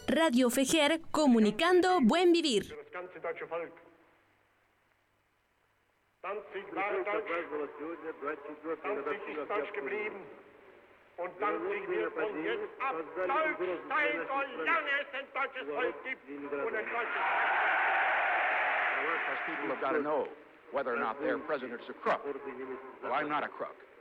Radio Fejer, comunicando buen vivir. Für das ganze deutsche Volk. 20 war Deutsch, 20 ist Deutsch geblieben und 20 wird von jetzt ab Deutsch sein, solange es ein deutsches Volk gibt und ein deutsches Because people have got to know whether or not their president's a crook. Well, I'm not a crook.